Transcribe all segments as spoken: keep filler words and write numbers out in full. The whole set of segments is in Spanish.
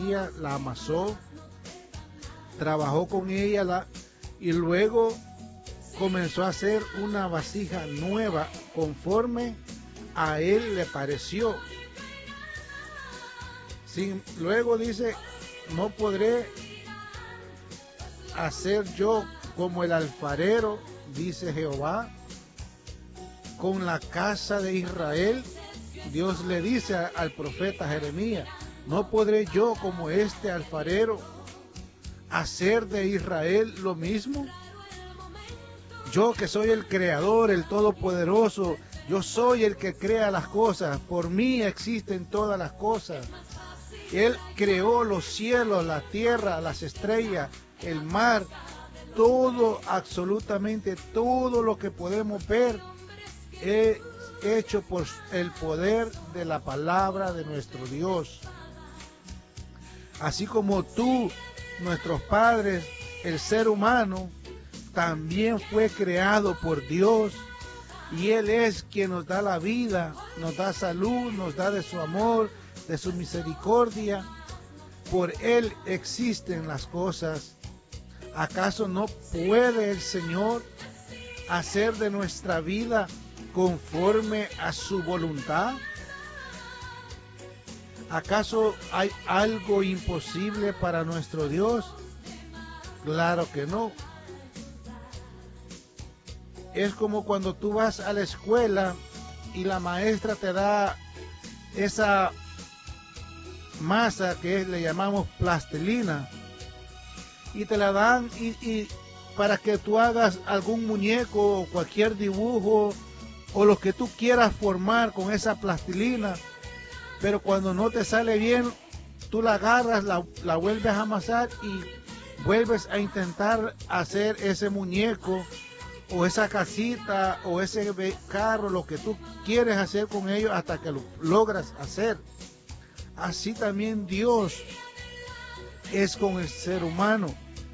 la amasó, trabajó con ella la, y luego comenzó a hacer una vasija nueva conforme a él le pareció. Sin, luego dice, no podré hacer yo como el alfarero, dice Jehová, con la casa de Israel. Dios le dice a, al profeta Jeremías, no podré yo como este alfarero hacer de Israel lo mismo. Yo que soy el creador, el todopoderoso, yo soy el que crea las cosas, por mí existen todas las cosas. Él creó los cielos, la tierra, las estrellas, el mar, todo, absolutamente todo lo que podemos ver es hecho por el poder de la palabra de nuestro Dios. Así como tú, nuestros padres, el ser humano, también fue creado por Dios, y Él es quien nos da la vida, nos da salud, nos da de su amor, de su misericordia. Por Él existen las cosas. ¿Acaso no puede el Señor hacer de nuestra vida conforme a su voluntad? ¿Acaso hay algo imposible para nuestro Dios? Claro que no. Es como cuando tú vas a la escuela y la maestra te da esa masa que le llamamos plastilina, y te la dan y, y para que tú hagas algún muñeco o cualquier dibujo o lo que tú quieras formar con esa plastilina, pero cuando no te sale bien, tú la agarras, la, la vuelves a amasar y vuelves a intentar hacer ese muñeco o esa casita o ese carro, lo que tú quieres hacer con ellos hasta que lo logras hacer. Así también Dios es con el ser humano.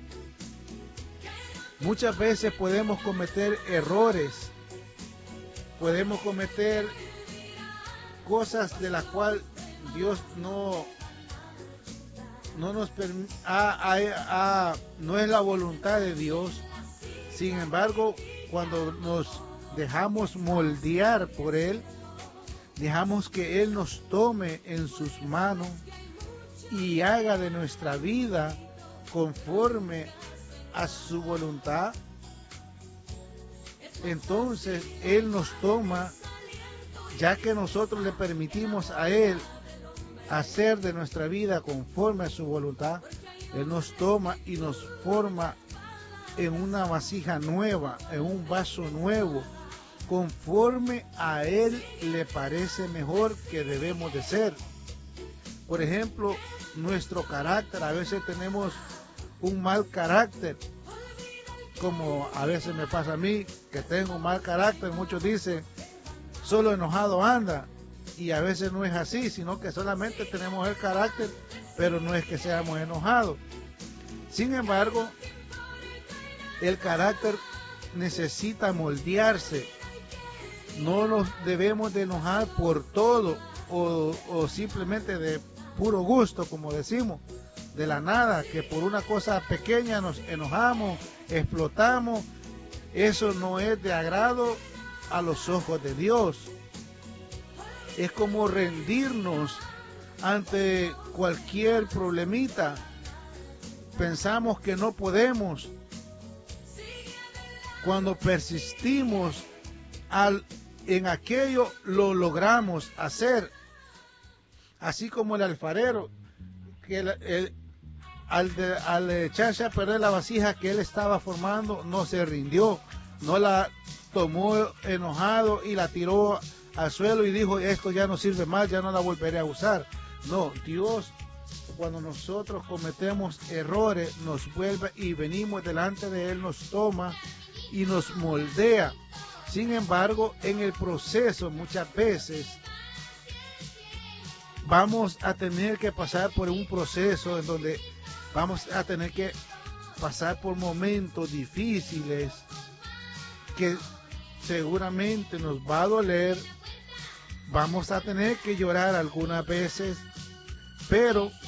Muchas veces podemos cometer errores, podemos cometer cosas de las cuales Dios no, no nos permite, no es la voluntad de Dios. Sin embargo, cuando nos dejamos moldear por Él, dejamos que Él nos tome en sus manos y haga de nuestra vida conforme a su voluntad, entonces Él nos toma, ya que nosotros le permitimos a Él hacer de nuestra vida conforme a su voluntad. Él nos toma y nos forma en una vasija nueva, en un vaso nuevo, conforme a Él le parece mejor que debemos de ser. Por ejemplo, nuestro carácter, a veces tenemos un mal carácter, como a veces me pasa a mí, que tengo un mal carácter. Muchos dicen, solo enojado anda, y a veces no es así, sino que solamente tenemos el carácter, pero no es que seamos enojados. Sin embargo, el carácter necesita moldearse. No nos debemos de enojar por todo o, o simplemente de puro gusto, como decimos, de la nada, que por una cosa pequeña nos enojamos, explotamos. Eso no es de agrado a los ojos de Dios. Es como rendirnos ante cualquier problemita. Pensamos que no podemos. Cuando persistimos al, en aquello, lo logramos hacer. Así como el alfarero, que el, el, al, de, al echarse a perder la vasija que él estaba formando, no se rindió, no la tomó enojado y la tiró al suelo y dijo, esto ya no sirve más, ya no la volveré a usar. No, Dios, cuando nosotros cometemos errores, nos vuelve y venimos delante de Él, nos toma y nos moldea. Sin embargo, en el proceso muchas veces vamos a tener que pasar por un proceso en donde vamos a tener que pasar por momentos difíciles que seguramente nos va a doler, vamos a tener que llorar algunas veces, pero